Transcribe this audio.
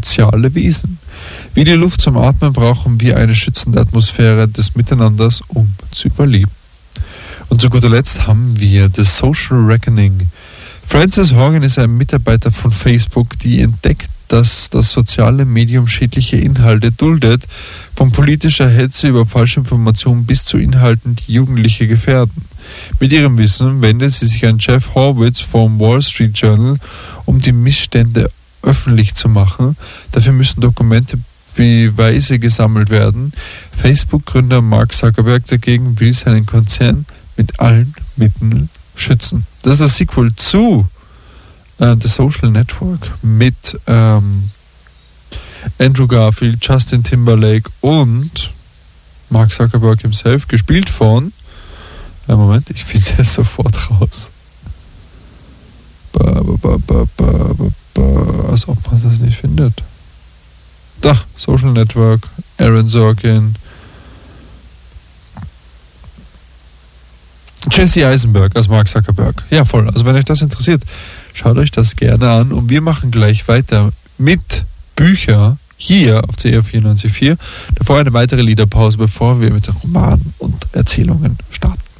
soziale Wesen. Wie die Luft zum Atmen brauchen wir eine schützende Atmosphäre des Miteinanders, um zu überleben. Und zu guter Letzt haben wir The Social Reckoning. Frances Horgan ist ein Mitarbeiter von Facebook, die entdeckt, dass das soziale Medium schädliche Inhalte duldet, von politischer Hetze über falsche Informationen bis zu Inhalten, die Jugendliche gefährden. Mit ihrem Wissen wendet sie sich an Jeff Horwitz vom Wall Street Journal, um die Missstände öffentlich zu machen. Dafür müssen Dokumente, Beweise gesammelt werden. Facebook-Gründer Mark Zuckerberg dagegen will seinen Konzern mit allen Mitteln schützen. Das ist das Sequel zu The Social Network mit Andrew Garfield, Justin Timberlake und Mark Zuckerberg himself, gespielt von Moment, ich finde es sofort raus. Als ob man das nicht findet. Doch, Social Network, Aaron Sorkin, Jesse Eisenberg als Mark Zuckerberg. Ja, voll. Also wenn euch das interessiert, schaut euch das gerne an. Und wir machen gleich weiter mit Bücher hier auf CR 94.4. Davor eine weitere Liederpause, bevor wir mit den Romanen und Erzählungen starten.